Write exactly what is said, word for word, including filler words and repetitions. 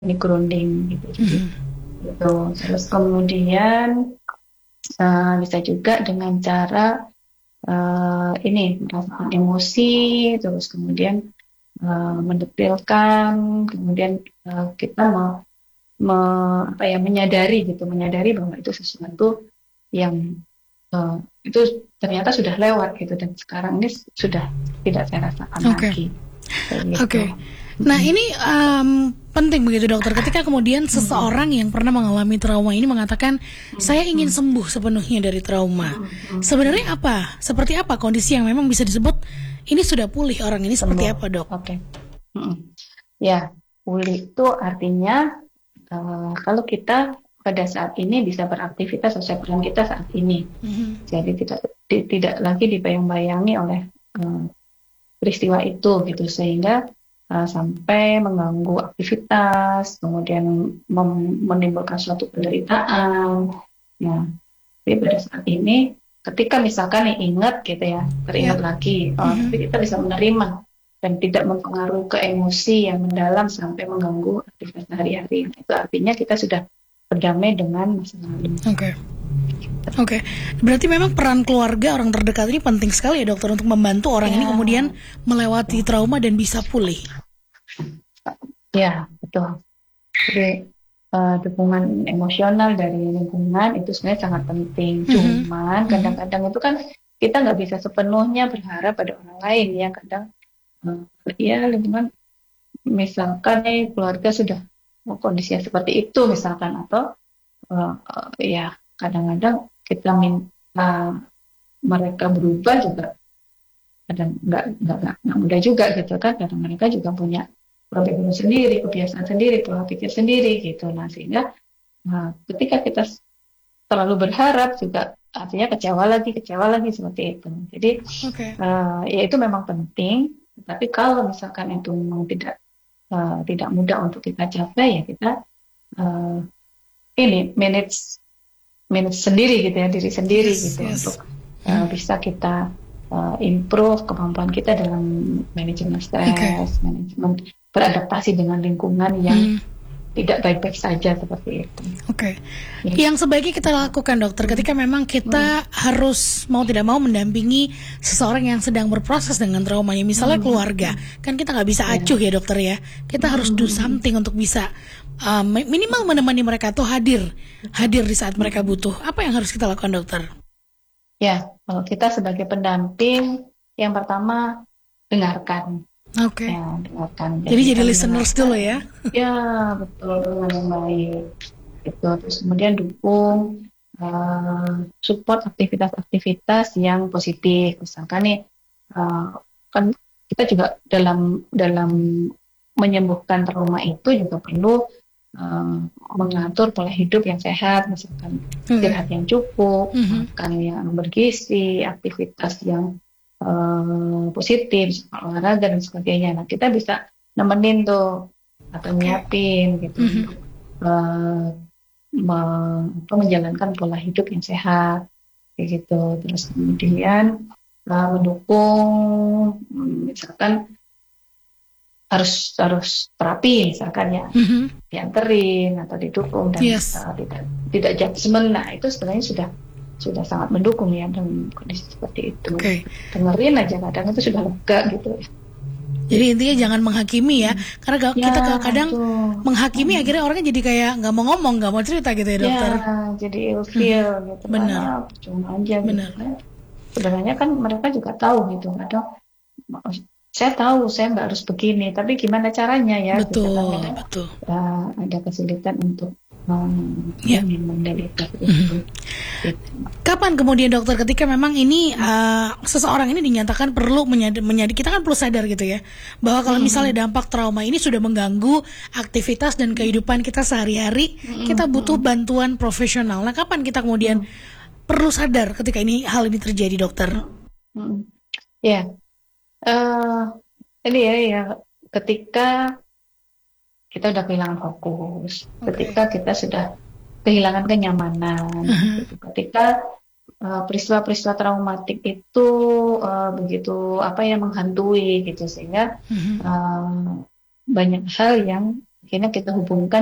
teknik grounding gitu. Jadi Mhm. gitu. Terus kemudian uh, bisa juga dengan cara uh, ini merasakan emosi, terus kemudian uh, mendetilkan, kemudian uh, kita mau me, apa ya menyadari gitu, menyadari bahwa itu sesuatu yang uh, itu ternyata sudah lewat gitu dan sekarang ini sudah tidak saya rasakan Oke. lagi kayak gitu. Oke. Nah, Mm-mm. ini um, penting begitu dokter. Ketika kemudian Mm-mm. seseorang yang pernah mengalami trauma ini mengatakan, saya ingin Mm-mm. sembuh sepenuhnya dari trauma. Mm-mm. Sebenarnya apa? Seperti apa kondisi yang memang bisa disebut ini sudah pulih orang ini seperti Sembuh. apa, dok? Oke. Mm-mm. Ya, pulih itu artinya uh, kalau kita pada saat ini bisa beraktivitas sesuai peran kita saat ini. Mhm. Jadi tidak di- tidak lagi dibayang-bayangi oleh uh, peristiwa itu gitu sehingga uh, sampai mengganggu aktivitas, kemudian mem- menimbulkan suatu penderitaan. Nah, tapi pada saat ini, ketika misalkan nih ingat gitu ya, Ya. teringat lagi, oh, Mhm. tapi kita bisa menerima dan tidak mempengaruhi ke emosi yang mendalam sampai mengganggu aktivitas sehari-hari. Nah, itu artinya kita sudah berdamai dengan masa lalu. Oke. Oke. Berarti memang peran keluarga orang terdekat ini penting sekali ya, dokter, untuk membantu orang ini Ya, kemudian melewati trauma dan bisa pulih. ya betul. Jadi uh, dukungan emosional dari lingkungan itu sebenarnya sangat penting. Mhm. Cuman Mhm. kadang-kadang itu kan kita nggak bisa sepenuhnya berharap pada orang lain ya. Kadang uh, ya lingkungan misalkan nih keluarga sudah kondisinya seperti itu misalkan atau uh, uh, ya kadang-kadang kita minta mereka berubah juga kadang nggak nggak nggak nggak mudah juga gitu kan karena mereka juga punya pola pikir sendiri, kebiasaan sendiri, pola pikir sendiri gitu. Nah sehingga nah, ketika kita terlalu berharap juga artinya kecewa lagi, kecewa lagi seperti itu. Jadi Oke. uh, ya itu memang penting. Tapi kalau misalkan itu memang tidak uh, tidak mudah untuk kita capai ya kita uh, ini manage manage sendiri gitu ya diri sendiri Yes, gitu yes. untuk uh, bisa kita uh, improve kemampuan kita dalam manajemen Oke. stres, manajemen beradaptasi dengan lingkungan yang Hmm. tidak baik-baik saja seperti itu. Oke. Ya. Yang sebaiknya kita lakukan, dokter, ketika memang kita harus mau tidak mau mendampingi seseorang yang sedang berproses dengan traumanya, misalnya keluarga, kan kita nggak bisa Ya. acuh ya, dokter ya. Kita harus do something untuk bisa uh, minimal menemani mereka atau hadir, hadir di saat mereka butuh. Apa yang harus kita lakukan, dokter? Ya, kalau kita sebagai pendamping, yang pertama dengarkan, Oke. ya dengarkan. Jadi Jadi jadi kita listeners dulu mendengarkan, ya. ya betul dengan yang baik. Itu terus kemudian dukung, uh, support aktivitas-aktivitas yang positif. Misalkan nih, uh, kan kita juga dalam dalam menyembuhkan trauma itu juga perlu uh, mengatur pola hidup yang sehat, misalkan Oke. istirahat yang cukup, Mhm. makan yang bergizi, aktivitas yang uh, positif, olahraga dan sebagainya. Nah, kita bisa nemenin tuh atau Oke. nyiapin gitu Mhm. untuk uh, me- apa, menjalankan pola hidup yang sehat kayak gitu. Terus kemudian uh, mendukung hmm, misalkan harus harus terapi misalkan ya Mhm. dianterin atau didukung dan Yes. uh, tidak tidak judgement. Nah itu sebenarnya sudah sudah sangat mendukung ya dalam kondisi seperti itu. Oke. Dengerin aja kadang itu sudah lega gitu. Jadi intinya jangan menghakimi ya, karena ga- Ya kita kadang itu. menghakimi Hmm. akhirnya orangnya jadi kayak nggak mau ngomong, nggak mau cerita gitu ya, Ya dokter. jadi Mhm. ilfeel gitu kan Benar, ah, percuma aja gitu benar. kan. Sebenarnya kan mereka juga tahu gitu kadang saya tahu saya nggak harus begini tapi gimana caranya ya gitu kan Betul, kadang betul. uh, ada kesulitan untuk um, Ya. mendelegasikan itu Mhm. gitu. Kapan kemudian, dokter, ketika memang ini uh, seseorang ini dinyatakan perlu menyadari, menyadari, kita kan perlu sadar gitu ya, bahwa kalau misalnya dampak trauma ini sudah mengganggu aktivitas dan kehidupan kita sehari-hari, kita butuh bantuan profesional. Nah, kapan kita kemudian perlu sadar ketika ini hal ini terjadi, dokter? Ya, uh, ini ya, ya ketika kita udah kehilangan fokus, Oke. ketika kita sudah kehilangan kenyamanan, Mhm. gitu. Ketika uh, peristiwa-peristiwa traumatik itu uh, begitu apa ya menghantui gitu sehingga Mhm. uh, banyak hal yang akhirnya kita hubungkan